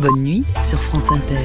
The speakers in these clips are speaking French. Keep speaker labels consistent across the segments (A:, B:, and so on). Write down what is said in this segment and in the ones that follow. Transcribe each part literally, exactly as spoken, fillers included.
A: Bonne nuit sur France Inter.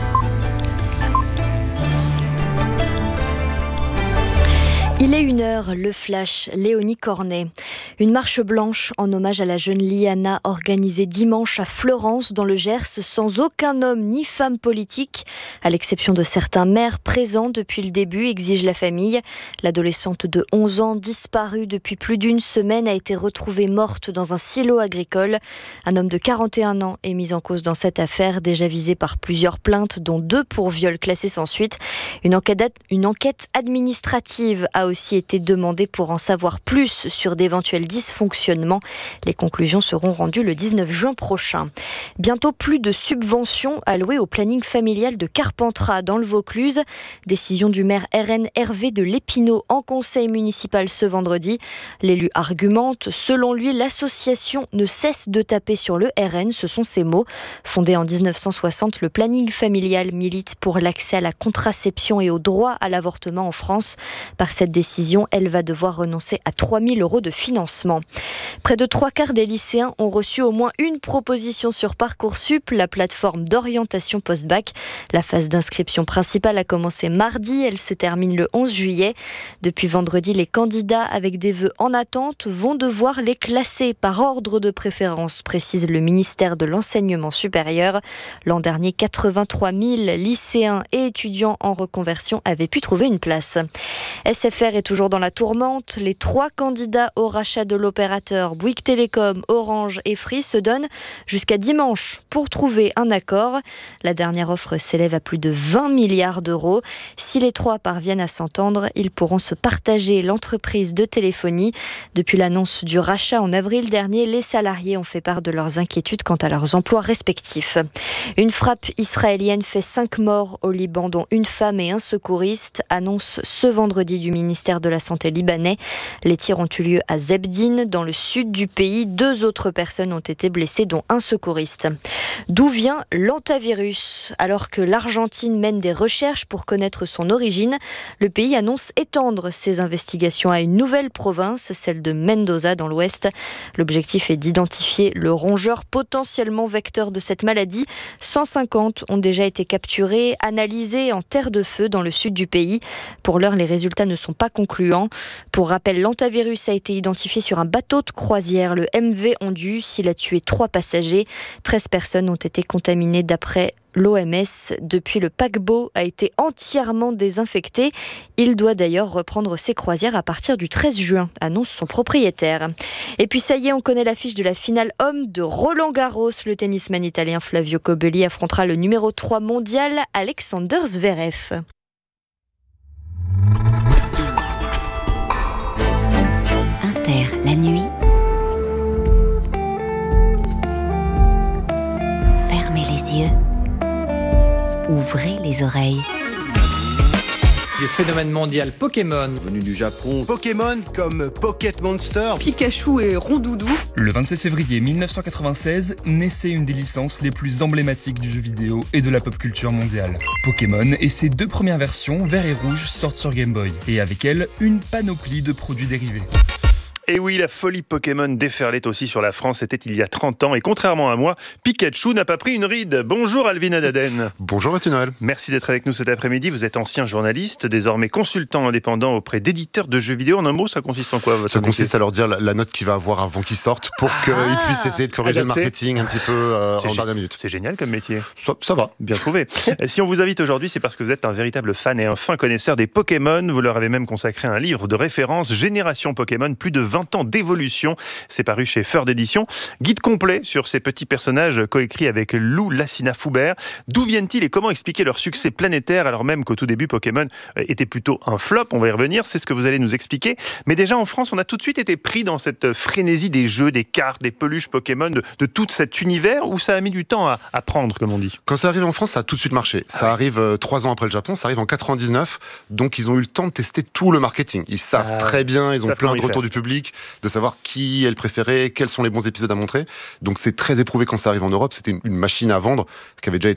B: Il est une heure, le flash, Léonie Cornet. Une marche blanche en hommage à la jeune Liana organisée dimanche à Fleurance dans le Gers sans aucun homme ni femme politique, à l'exception de certains maires présents depuis le début, exige la famille. L'adolescente de onze ans, disparue depuis plus d'une semaine, a été retrouvée morte dans un silo agricole. Un homme de quarante et un ans est mis en cause dans cette affaire, déjà visé par plusieurs plaintes, dont deux pour viol classées sans suite. Une enquête, une enquête administrative a aussi été demandée pour en savoir plus sur d'éventuels dysfonctionnements. Les conclusions seront rendues le dix-neuf juin prochain. Bientôt plus de subventions allouées au planning familial de Carpentras dans le Vaucluse. Décision du maire R N Hervé de Lépinau en conseil municipal ce vendredi. L'élu argumente, selon lui, l'association ne cesse de taper sur le R N, ce sont ses mots. Fondé en dix-neuf cent soixante, le planning familial milite pour l'accès à la contraception et au droit à l'avortement en France. Par cette décision, elle va devoir renoncer à trois mille euros de financement. Près de trois quarts des lycéens ont reçu au moins une proposition sur Parcoursup, la plateforme d'orientation post-bac. La phase d'inscription principale a commencé mardi, elle se termine le onze juillet. Depuis vendredi, les candidats avec des vœux en attente vont devoir les classer par ordre de préférence, précise le ministère de l'Enseignement supérieur. L'an dernier, quatre-vingt-trois mille lycéens et étudiants en reconversion avaient pu trouver une place. S F R est toujours dans la tourmente. Les trois candidats au rachat de l'opérateur Bouygues Télécom, Orange et Free se donnent jusqu'à dimanche pour trouver un accord. La dernière offre s'élève à plus de vingt milliards d'euros. Si les trois parviennent à s'entendre, ils pourront se partager l'entreprise de téléphonie. Depuis l'annonce du rachat en avril dernier, les salariés ont fait part de leurs inquiétudes quant à leurs emplois respectifs. Une frappe israélienne fait cinq morts au Liban, dont une femme et un secouriste, annonce ce vendredi du ministère de la Santé libanais. Les tirs ont eu lieu à Zebdine, dans le sud du pays. Deux autres personnes ont été blessées, dont un secouriste. D'où vient l'hantavirus ? Alors que l'Argentine mène des recherches pour connaître son origine, le pays annonce étendre ses investigations à une nouvelle province, celle de Mendoza dans l'ouest. L'objectif est d'identifier le rongeur potentiellement vecteur de cette maladie. cent cinquante ont déjà été capturés, analysés en terre de feu dans le sud du pays. Pour l'heure, les résultats ne sont pas concluants. Pour rappel, l'hantavirus a été identifié sur un bateau de croisière, le M V Ondius. Il a tué trois passagers. treize personnes ont été contaminées d'après l'O M S. Depuis, le paquebot a été entièrement désinfecté. Il doit d'ailleurs reprendre ses croisières à partir du treize juin, annonce son propriétaire. Et puis ça y est, on connaît l'affiche de la finale homme de Roland-Garros. Le tennisman italien Flavio Cobolli affrontera le numéro trois mondial, Alexander Zverev.
A: Inter, la nuit. Fermez les yeux. Ouvrez les oreilles.
C: Le phénomène mondial Pokémon.
D: Venu du Japon. Pokémon comme Pocket Monster.
E: Pikachu et Rondoudou.
F: Le vingt-sept février mille neuf cent quatre-vingt-seize naissait une des licences les plus emblématiques du jeu vidéo et de la pop culture mondiale. Pokémon et ses deux premières versions, vert et rouge, sortent sur Game Boy. Et avec elles, une panoplie de produits dérivés.
G: Et oui, la folie Pokémon déferlait aussi sur la France, c'était il y a trente ans. Et contrairement à moi, Pikachu n'a pas pris une ride. Bonjour Alvin Adaden.
H: Bonjour Mathieu Noël.
G: Merci d'être avec nous cet après-midi. Vous êtes ancien journaliste, désormais consultant indépendant auprès d'éditeurs de jeux vidéo. En un mot, ça consiste en quoi votre
H: Ça
G: métier ?
H: consiste à leur dire la, la note qu'il va avoir avant qu'ils sortent pour
G: Ah,
H: qu'ils puissent essayer de corriger
G: adapté.
H: le marketing un petit peu euh,
G: C'est
H: en
G: gé-
H: dernière minute.
G: C'est génial comme métier.
H: Ça, ça va.
G: Bien trouvé. Si on vous invite aujourd'hui, c'est parce que vous êtes un véritable fan et un fin connaisseur des Pokémon. Vous leur avez même consacré un livre de référence, Génération Pokémon, plus de vingt ans d'évolution. C'est paru chez Feur d'édition. Guide complet sur ces petits personnages coécrit avec Lou Lassina-Foubert. D'où viennent-ils et comment expliquer leur succès planétaire alors même qu'au tout début Pokémon était plutôt un flop? On va y revenir, c'est ce que vous allez nous expliquer. Mais déjà en France, on a tout de suite été pris dans cette frénésie des jeux, des cartes, des peluches Pokémon, de, de tout cet univers où ça a mis du temps à, à prendre, comme on dit.
H: Quand ça arrive en France, ça a tout de suite marché. Ça
G: Ah ouais.
H: arrive euh, trois ans après le Japon, ça arrive en quatre-vingt-dix-neuf. Donc ils ont eu le temps de tester tout le marketing. Ils savent
G: Ah,
H: très bien, ils ont
G: savent
H: plein
G: comment
H: de
G: y
H: retours
G: faire.
H: du public, de savoir qui est le préféré, quels sont les bons épisodes à montrer. Donc c'est très éprouvé quand ça arrive en Europe. C'était une, une machine à vendre qui avait déjà été